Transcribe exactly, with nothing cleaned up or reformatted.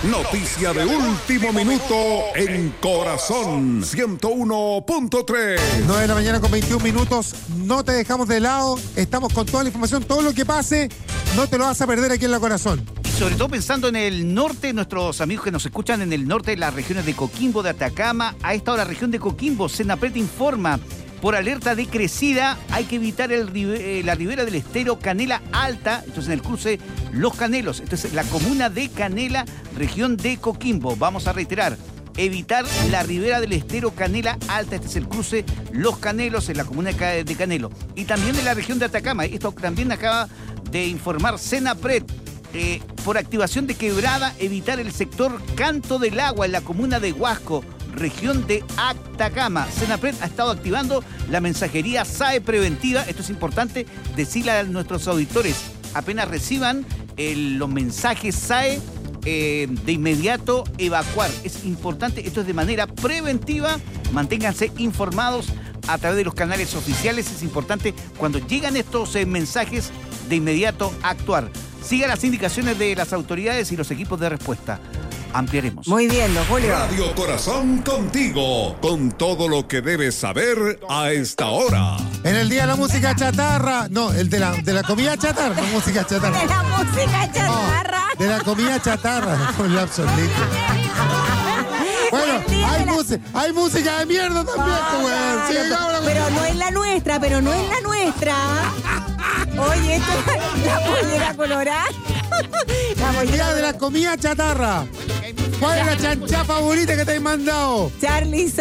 Noticia de último minuto en Corazón ciento uno punto tres. nueve de la mañana con veintiún minutos. No te dejamos de lado. Estamos con toda la información. Todo lo que pase, no te lo vas a perder aquí en La Corazón. Y sobre todo pensando en el norte, nuestros amigos que nos escuchan en el norte, las regiones de Coquimbo, de Atacama. A esta hora, la región de Coquimbo, Senapred informa. Por alerta de crecida, hay que evitar el, eh, la ribera del estero Canela Alta, esto es en el cruce Los Canelos, esto es la comuna de Canela, región de Coquimbo. Vamos a reiterar, evitar la ribera del estero Canela Alta, este es el cruce Los Canelos, en la comuna de Canelo. Y también de la región de Atacama, esto también acaba de informar Senapred. Eh, por activación de quebrada, evitar el sector Canto del Agua en la comuna de Huasco, región de Atacama. Senapred ha estado activando la mensajería S A E preventiva. Esto es importante decirle a nuestros auditores. Apenas reciban el, los mensajes S A E, eh, de inmediato evacuar. Es importante, esto es de manera preventiva. Manténganse informados a través de los canales oficiales. Es importante cuando llegan estos eh, mensajes de inmediato actuar. Siga las indicaciones de las autoridades y los equipos de respuesta. Ampliaremos. Muy bien, don Julio. Radio Corazón contigo, con todo lo que debes saber a esta hora. En el día de la música chatarra. No, el de la, de la comida chatarra, no música chatarra. De la música chatarra. No, de la comida chatarra. Con lapso listo. Bueno, hay, la... música, hay música de mierda también, ah, güey. Sí, pero, ahora... pero no es la nuestra, pero no es la nuestra. Oye, esto es la pollera colorada. La pollera de la comida chatarra. ¿Cuál es la chancha favorita que te han mandado? Charlie.